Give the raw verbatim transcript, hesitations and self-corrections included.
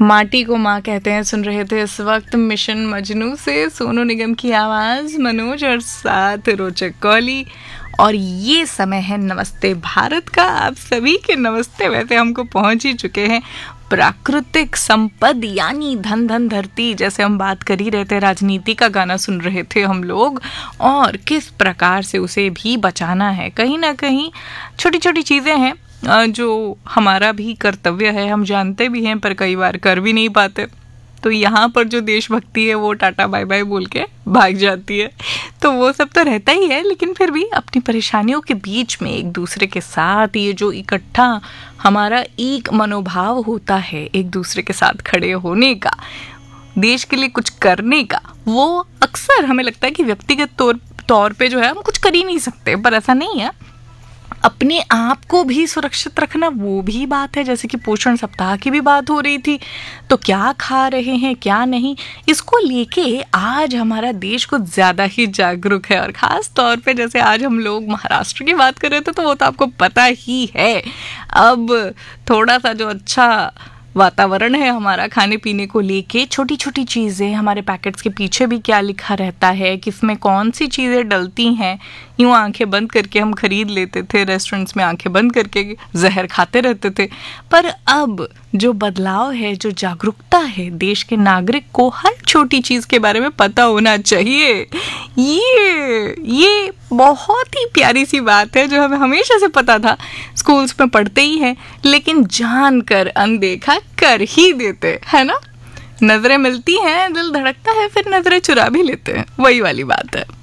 माटी को माँ कहते हैं सुन रहे थे इस वक्त मिशन मजनू से सोनू निगम की आवाज़, मनोज और साथ रोचक कौली। और ये समय है नमस्ते भारत का। आप सभी के नमस्ते वैसे हमको पहुंच ही चुके हैं। प्राकृतिक संपद यानी धन धन धरती, जैसे हम बात कर ही रहे थे, राजनीति का गाना सुन रहे थे हम लोग, और किस प्रकार से उसे भी बचाना है। कहीं ना कहीं छोटी छोटी चीज़ें हैं जो हमारा भी कर्तव्य है, हम जानते भी हैं पर कई बार कर भी नहीं पाते। तो यहाँ पर जो देशभक्ति है वो टाटा बाय बाय बोल के भाग जाती है। तो वो सब तो रहता ही है, लेकिन फिर भी अपनी परेशानियों के बीच में एक दूसरे के साथ ये जो इकट्ठा हमारा एक मनोभाव होता है, एक दूसरे के साथ खड़े होने का, देश के लिए कुछ करने का, वो अक्सर हमें लगता है कि व्यक्तिगत तौर तौर पे जो है हम कुछ कर ही नहीं सकते, पर ऐसा नहीं है। अपने आप को भी सुरक्षित रखना वो भी बात है। जैसे कि पोषण सप्ताह की भी बात हो रही थी, तो क्या खा रहे हैं क्या नहीं, इसको लेके आज हमारा देश कुछ ज़्यादा ही जागरूक है। और ख़ास तौर पे जैसे आज हम लोग महाराष्ट्र की बात कर रहे थे, तो वो तो आपको पता ही है। अब थोड़ा सा जो अच्छा वातावरण है हमारा खाने पीने को लेके, छोटी छोटी चीज़ें, हमारे पैकेट्स के पीछे भी क्या लिखा रहता है, किसमें कौन सी चीज़ें डलती हैं, यूँ आंखें बंद करके हम खरीद लेते थे, रेस्टोरेंट्स में आंखें बंद करके जहर खाते रहते थे। पर अब जो बदलाव है, जो जागरूकता है, देश के नागरिक को हर छोटी चीज़ के बारे में पता होना चाहिए। ये ये बहुत ही प्यारी सी बात है जो हमें हमेशा से पता था, स्कूल्स में पढ़ते ही हैं, लेकिन जानकर अनदेखा कर ही देते है ना। नजरें मिलती हैं, दिल धड़कता है, फिर नजरें चुरा भी लेते हैं, वही वाली बात है।